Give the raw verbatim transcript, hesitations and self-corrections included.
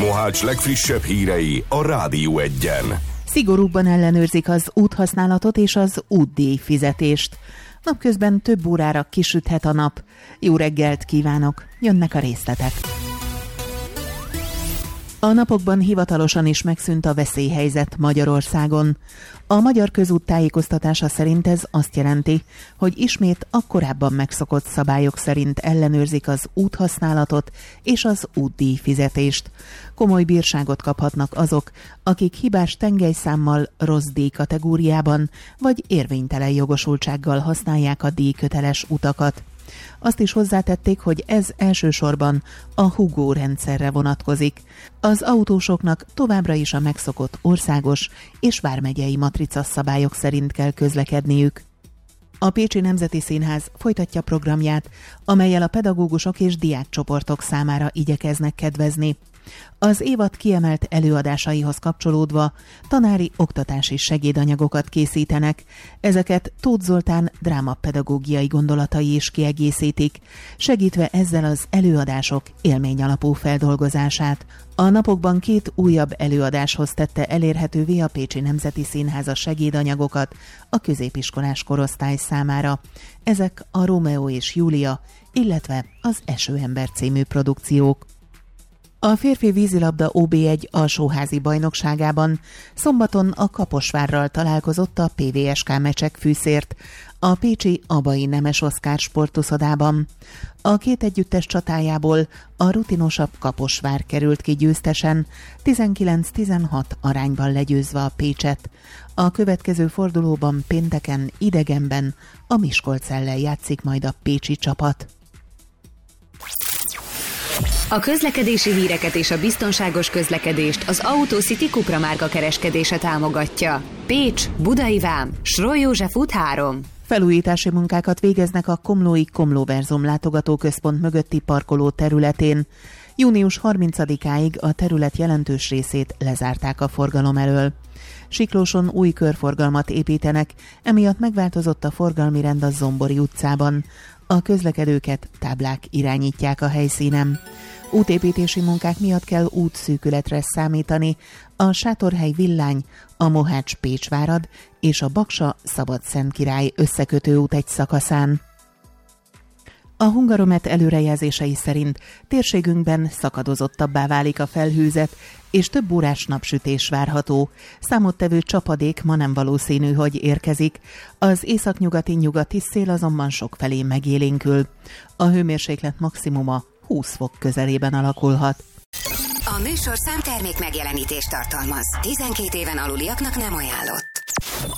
Mohács legfrissebb hírei a Rádió Egyen. Szigorúbban ellenőrzik az úthasználatot és az útdíj fizetést. Napközben több órára kisüthet a nap. Jó reggelt kívánok! Jönnek a részletek. A napokban hivatalosan is megszűnt a veszélyhelyzet Magyarországon. A Magyar Közút tájékoztatása szerint ez azt jelenti, hogy ismét a korábban megszokott szabályok szerint ellenőrzik az úthasználatot és az útdíj fizetést. Komoly bírságot kaphatnak azok, akik hibás tengelyszámmal, rossz díjkategóriában vagy érvénytelen jogosultsággal használják a díjköteles utakat. Azt is hozzátették, hogy ez elsősorban a Hugo rendszerre vonatkozik. Az autósoknak továbbra is a megszokott országos és vármegyei matrica szabályok szerint kell közlekedniük. A Pécsi Nemzeti Színház folytatja programját, amellyel a pedagógusok és diákcsoportok számára igyekeznek kedvezni. Az évad kiemelt előadásaihoz kapcsolódva tanári oktatási segédanyagokat készítenek. Ezeket Tóth Zoltán drámapedagógiai gondolatai is kiegészítik, segítve ezzel az előadások élményalapú feldolgozását. A napokban két újabb előadáshoz tette elérhetővé a Pécsi Nemzeti Színház a segédanyagokat a középiskolás korosztály számára. Ezek a Rómeó és Júlia, illetve az Esőember című produkciók. A férfi vízilabda ó bé egy alsóházi bajnokságában szombaton a Kaposvárral találkozott a pé vé es ká Mecsek Fűszért, a pécsi Abai Nemes Oszkár sportuszodában. A két együttes csatájából a rutinosabb Kaposvár került ki győztesen, tizenkilenc tizenhat arányban legyőzve a Pécset. A következő fordulóban pénteken idegenben a Miskolc ellen játszik majd a pécsi csapat. A közlekedési híreket és a biztonságos közlekedést az Autocity Cupra márka kereskedése támogatja. Pécs, Budai Vám, Sroly József út három. Felújítási munkákat végeznek a komlói Komlóverzum látogatóközpont mögötti parkoló területén. június harmincadikáig a terület jelentős részét lezárták a forgalom elől. Siklóson új körforgalmat építenek, emiatt megváltozott a forgalmi rend a Zombori utcában. A közlekedőket táblák irányítják a helyszínen. Útépítési munkák miatt kell útszűkületre számítani a Sátorhely Villány, a Mohács-Pécsvárad és a Baksa-Szabadszentkirály összekötő út egy szakaszán. A Hungaromet előrejelzései szerint térségünkben szakadozottabbá válik a felhőzet, és több órás napsütés várható. Számottevő csapadék ma nem valószínű, hogy érkezik. Az északnyugati nyugati szél azonban sokfelé megélénkül. A hőmérséklet maximuma húsz fok közelében alakulhat. A műsorszám termék megjelenítést tartalmaz. tizenkét éven aluliaknak nem ajánlott.